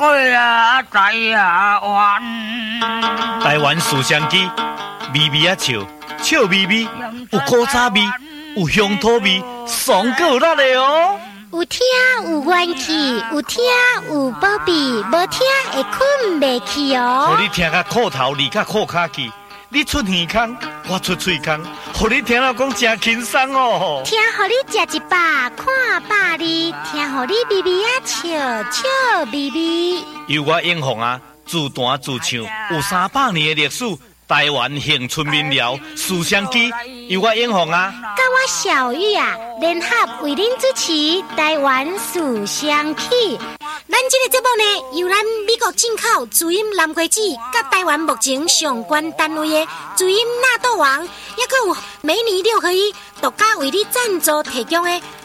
过啊，在啊湾。 台湾思乡机，微微啊笑，笑微微，有古早味，有乡土味，爽够辣的哦。 有听有元气，有听有宝贝，无听会困袂去哦。 互你听甲裤头离甲裤骹去，你出耳孔，我出喙孔，互你听了讲真轻松哦。 听互你食一百，看百二，听互你微微啊笑，笑微微。 由我英雄啊，自弹自唱，有300年的历史。台湾恒春民谣思乡机，由我英雄啊， 甲我小玉啊，联合为您主持台湾思乡曲。咱这个节目呢，由咱美国进口主音蓝瓜子，甲台湾目前上关单位的主音纳豆王，也佮有每年6合1独家为你赞助提供的